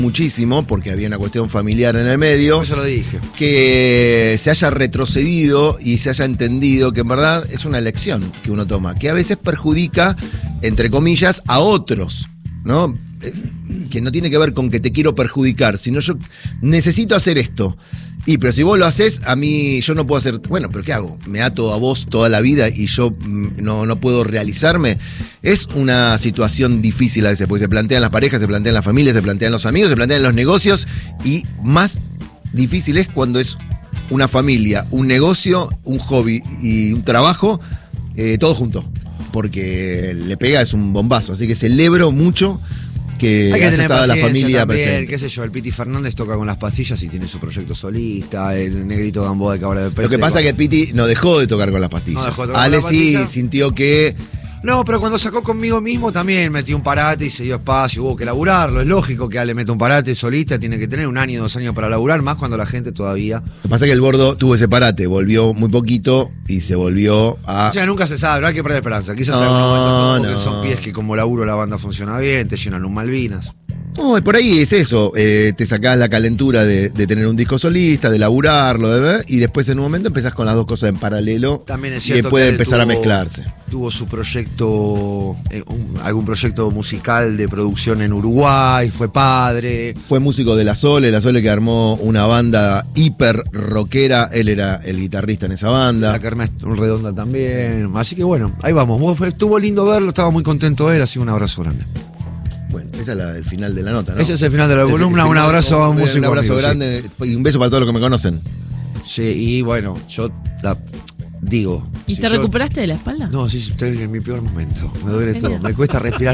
muchísimo, porque había una cuestión familiar en el medio. Eso lo dije. Que se haya retrocedido y se haya entendido que en verdad es una elección que uno toma, que a veces perjudica, entre comillas, a otros, ¿no? Que no tiene que ver con que te quiero perjudicar, sino yo necesito hacer esto. Pero si vos lo haces, a mí yo no puedo hacer. Bueno, pero ¿qué hago? ¿Me ato a vos toda la vida y yo no puedo realizarme? Es una situación difícil a veces, porque se plantean las parejas, se plantean las familias, se plantean los amigos, se plantean los negocios, y más difícil es cuando es una familia, un negocio, un hobby y un trabajo, todo junto. Porque le pega, es un bombazo. Así que celebro mucho que haya estado la familia también, presente. Qué sé yo, el Piti Fernández toca con las pastillas y tiene su proyecto solista, el Negrito Gamboa de Cabra del Peste. Lo que pasa es que Piti no dejó de tocar con las pastillas. No dejó de tocar Ale con las sí pastillas. sintió que... No, pero cuando sacó Conmigo Mismo también metió un parate y se dio espacio, hubo que laburarlo. Es lógico que Ale meta un parate solista, tiene que tener 1 año, 2 años para laburar, más cuando la gente todavía... Lo que pasa es que el Bordo tuvo ese parate, volvió muy poquito y se volvió a... O sea, nunca se sabe, no hay que perder esperanza. Quizás en algún momento son pies que como laburo la banda funciona bien, te llenan un Malvinas. No, y por ahí es eso, te sacás la calentura de tener un disco solista, de laburarlo, y después en un momento empezás con las dos cosas en paralelo. También es cierto y puede que empezar a mezclarse. Tuvo su proyecto, algún proyecto musical de producción en Uruguay, fue padre. Fue músico de La Sole que armó una banda hiper rockera, él era el guitarrista en esa banda. La Kermés Redonda también. Así que bueno, ahí vamos. Estuvo lindo verlo, estaba muy contento él, así que un abrazo grande. Bueno, esa es el final de la nota, ¿no? Ese es el final de la columna, un abrazo a un músico. Un abrazo amigo, grande y un beso para todos los que me conocen. Sí, y bueno, yo digo... ¿Y te recuperaste de la espalda? No, sí, estoy en mi peor momento. Me duele todo, me cuesta respirar.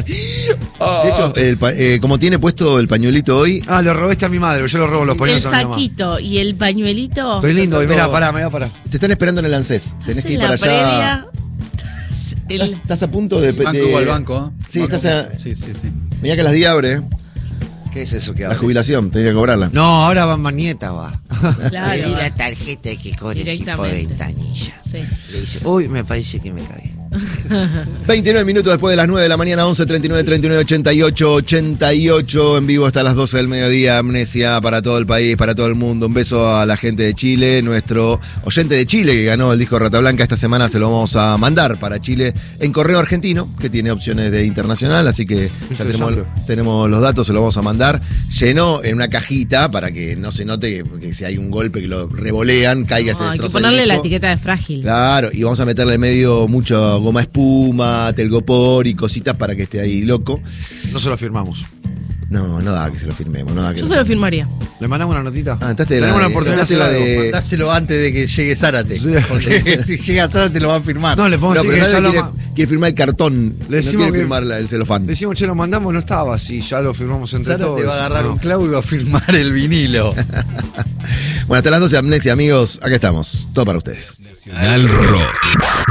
De hecho, como tiene puesto el pañuelito hoy... Lo robaste a mi madre, yo lo robo los pañuelos a mi mamá. El saquito y el pañuelito. Estoy lindo, y mirá, pará, me voy a parar. Te están esperando en el ANSES. Tenés que ir para allá. Estás a punto de... Banco al banco. Sí, estás a... Sí. Mirá que las días abre. ¿Qué es eso que La abre? jubilación, tenés que cobrarla. No, ahora va Manieta, va. Claro. Le di la tarjeta que cobre así por Directamente. ventanilla. Sí. Le dice, uy, me parece que me cagué. 29 minutos después de las 9 de la mañana, 11 39 39 88 88, en vivo hasta las 12 del mediodía. Amnesia para todo el país, para todo el mundo. Un beso a la gente de Chile, nuestro oyente de Chile que ganó el disco Rata Blanca. Esta semana se lo vamos a mandar para Chile en correo argentino, que tiene opciones de internacional, así que ya tenemos los datos, se lo vamos a mandar. Llenó en una cajita para que no se note que si hay un golpe que lo revolean, caiga, se No, hay que destroza el ponerle la disco. etiqueta de frágil. Claro, y vamos a meterle en medio mucho goma espuma, telgopor y cositas para que esté ahí loco. No se lo firmamos. No da que se lo firmemos. No da que Yo se lo firmaría. ¿Le mandamos una notita? entraste de Tenemos la una oportunidad de hacer algo. Mandáselo antes de que llegue Zárate. Porque si llega Zárate lo va a firmar. No, le podemos No, decir pero que ya nadie lo quiere firmar el cartón. Le No decimos quiere que- firmar el celofán. Le decimos, che, lo mandamos, no estaba. Si ya lo firmamos entre Zárate todos. va a agarrar No. un clavo y va a firmar el vinilo. Bueno, hasta las 12, Amnesia, amigos. Acá estamos. Todo para ustedes. Nacional Rock.